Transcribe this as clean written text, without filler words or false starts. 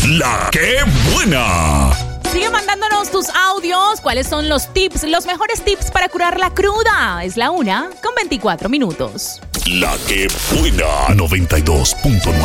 La que buena. Sigue mandándonos tus audios. ¿Cuáles son los tips, los mejores tips para curar la cruda? Es la 1:24. La que buena 92.9.